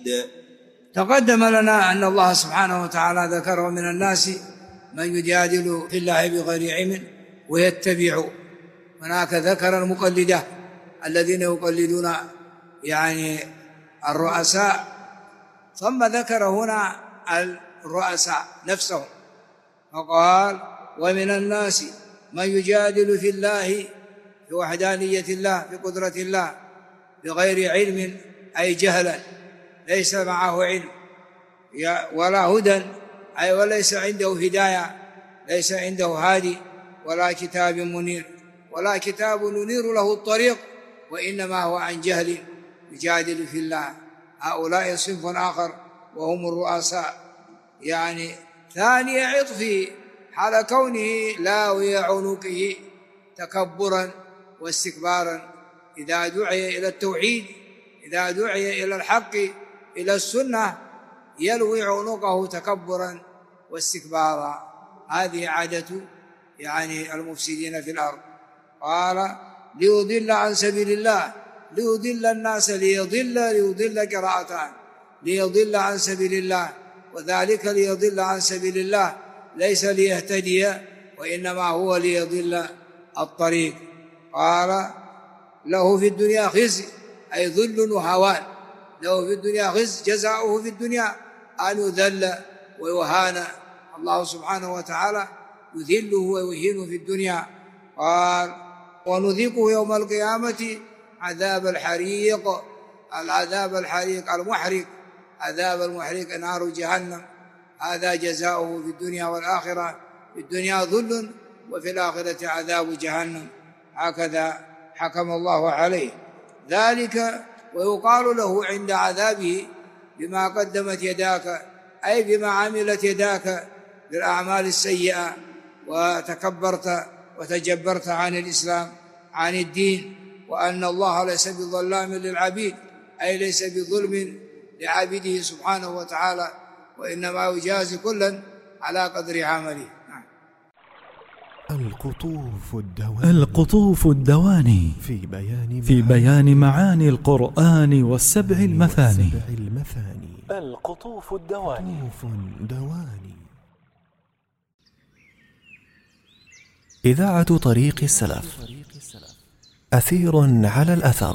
تقدم لنا أن الله سبحانه وتعالى ذكر من الناس من يجادل في الله بغير علم ويتبع. هناك ذكر المقلدة الذين يقلدون يعني الرؤساء، ثم ذكر هنا الرؤساء نفسهم فقال ومن الناس من يجادل في الله بوحدانية الله بقدرة الله بغير علم أي جهلا، ليس معه علم ولا هدى أي وليس عنده هداية، ليس عنده هادي ولا كتاب منير ولا كتاب ينير له الطريق، وإنما هو عن جهل يجادل في الله. هؤلاء صنف آخر وهم الرؤساء، يعني ثاني عطفه حال كونه لاوي عنقه تكبرا واستكبارا. إذا دعي إلى التوحيد، إذا دعي إلى الحق إلى السنة يلوي عنقه تكبرا واستكبارا. هذه عادة يعني المفسدين في الأرض. قال ليضل عن سبيل الله، ليضل الناس، ليضل قراءتان، ليضل عن سبيل الله، وذلك ليضل عن سبيل الله ليس ليهتدي وإنما هو ليضل الطريق. قال له في الدنيا خزي أي ذل وهوان، له في الدنيا خزي جزاؤه في الدنيا أن يذل ويهان. الله سبحانه وتعالى يذله ويهينه في الدنيا. قال ونذيقه يوم القيامة عذاب الحريق، العذاب الحريق المحرق، عذاب المحرق نار جهنم، هذا جزاؤه في الدنيا والآخرة، في الدنيا ذل وفي الآخرة عذاب جهنم، هكذا حكم الله عليه. ذلك ويقال له عند عذابه بما قدمت يداك، أي بما عملت يداك بالأعمال السيئة، وتكبرت وتجبرت عن الإسلام عن الدين، وأن الله ليس بظلام للعبيد أي ليس بظلم لعبيده سبحانه وتعالى، وإنما يجازي كلا على قدر عمله. القطوف الدواني في بيان معاني القرآن والسبع المثاني. القطوف الدواني. إذاعة طريق السلف، أثير على الأثر.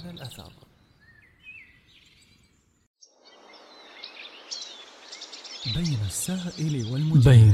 بين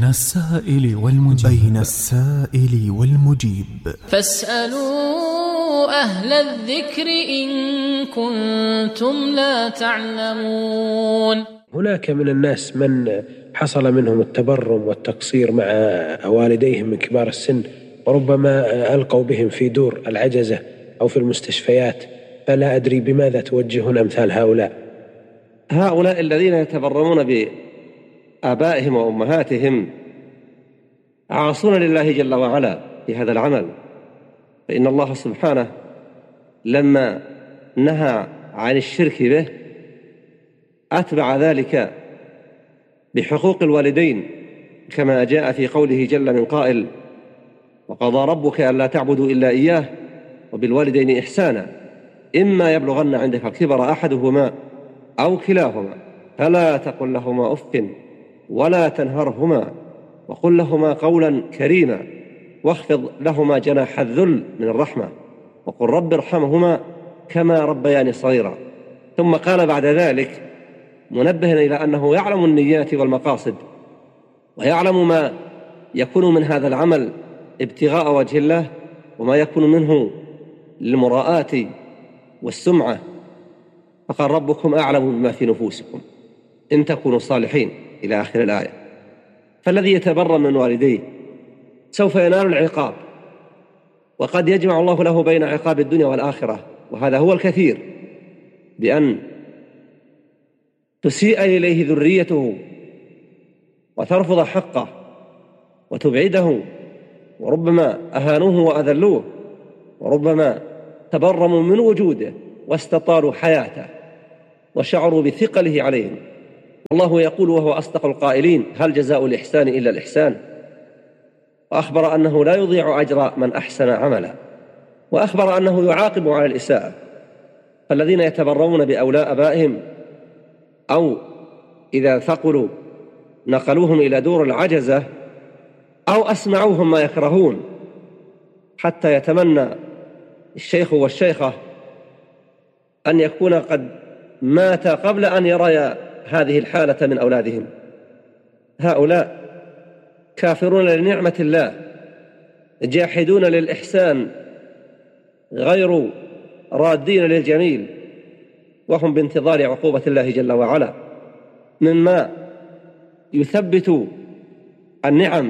السائل والمجيب. فاسألوا أهل الذكر إن كنتم لا تعلمون. هناك من الناس من حصل منهم التبرم والتقصير مع والديهم من كبار السن، وربما ألقوا بهم في دور العجزة أو في المستشفيات، فلا أدري بماذا توجهون أمثال هؤلاء الذين يتبرمون بآبائهم وأمهاتهم عاصون لله جل وعلا في هذا العمل، فإن الله سبحانه لما نهى عن الشرك به أتبع ذلك بحقوق الوالدين، كما جاء في قوله جل من قائل وقضى ربك ألا تعبدوا إلا إياه وبالوالدين إحسانا إما يبلغن عندك الكبر أحدهما أو كلاهما فلا تقل لهما أف ولا تنهرهما وقل لهما قولا كريما واخفض لهما جناح الذل من الرحمة وقل رب ارحمهما كما ربياني صغيرا. ثم قال بعد ذلك منبها إلى أنه يعلم النيات والمقاصد ويعلم ما يكون من هذا العمل ابتغاء وجه الله وما يكون منه للمراءة والسمعة، فقال ربكم أعلم بما في نفوسكم إن تكونوا صالحين إلى آخر الآية. فالذي يتبرم من والديه سوف ينال العقاب، وقد يجمع الله له بين عقاب الدنيا والآخرة، وهذا هو الكثير، بأن تسيء إليه ذريته وترفض حقه وتبعده، وربما أهانوه وأذلوه، وربما تبرموا من وجوده واستطالوا حياته وشعروا بثقله عليهم. الله يقول وهو أصدق القائلين هل جزاء الإحسان إلا الإحسان، وأخبر أنه لا يضيع أجر من أحسن عملا، وأخبر أنه يعاقب على الإساءة. فالذين يتبرمون بأولاء آبائهم أو إذا ثقلوا نقلوهم إلى دور العجزة، أو أسمعوهم ما يكرهون حتى يتمنى الشيخ والشيخة أن يكون قد مات قبل أن يرى هذه الحالة من أولادهم. هؤلاء كافرون لنعمة الله، جاحدون للإحسان، غير رادين للجميل، وهم بانتظار عقوبة الله جل وعلا. مما يثبت النعم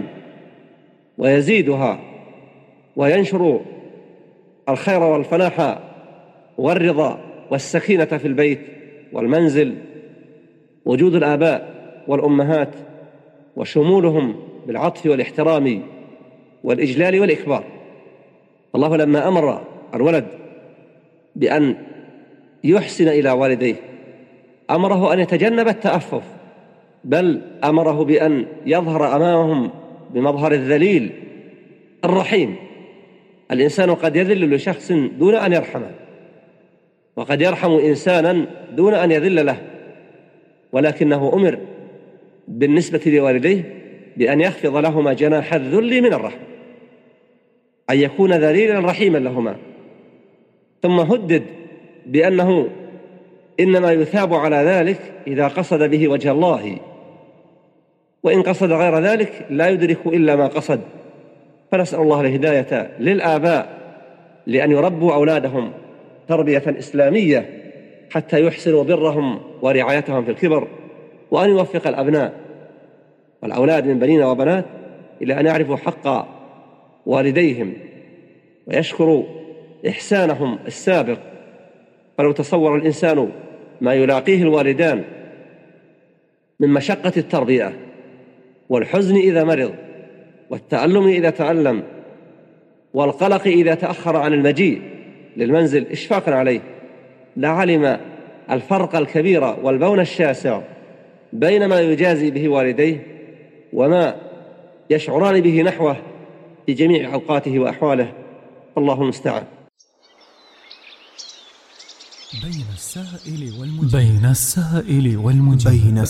ويزيدها وينشر الخير والفلاح والرضا والسكينة في البيت والمنزل وجود الآباء والأمهات وشمولهم بالعطف والاحترام والإجلال والإكبار. الله لما أمر الولد بأن يحسن إلى والديه أمره أن يتجنب التأفف، بل أمره بأن يظهر أمامهم بمظهر الذليل الرحيم. الإنسان قد يذل لشخص دون أن يرحمه، وقد يرحم إنسانا دون أن يذل له، ولكنه أمر بالنسبة لوالديه بأن يخفض لهما جناح الذل من الرحمة، أن يكون ذليلا رحيما لهما. ثم هدد بأنه إنما يثاب على ذلك إذا قصد به وجه الله، وإن قصد غير ذلك لا يدرك إلا ما قصد. فنسأل الله الهداية للآباء لأن يربوا أولادهم تربية إسلامية حتى يحسنوا برهم ورعايتهم في الكبر، وأن يوفق الأبناء والأولاد من بنين وبنات إلى أن يعرفوا حق والديهم ويشكروا إحسانهم السابق. فلو تصور الإنسان ما يلاقيه الوالدان من مشقة التربية والحزن إذا مرض والتألم إذا تألم والقلق إذا تأخر عن المجيء للمنزل إشفاقا عليه، لعلم الفرق الكبير والبون الشاسع بين ما يجازي به والديه وما يشعران به نحوه في جميع أوقاته وأحواله. الله المستعان. بين السائل والمجيب